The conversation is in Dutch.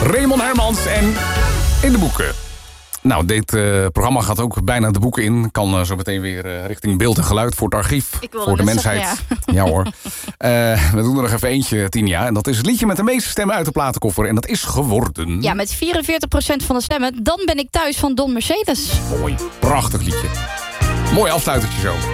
Raymond Hermans en In de Boeken. Nou, dit programma gaat ook bijna de boeken in. Kan zo meteen weer richting beeld en geluid voor het archief. Voor de mensheid. Zeggen, ja hoor. We doen er nog even eentje, Tinia. En dat is het liedje met de meeste stemmen uit de platenkoffer. En dat is geworden... Ja, met 44% van de stemmen. Dan ben ik thuis van Don Mercedes. Mooi, prachtig liedje. Mooi afsluitertje zo.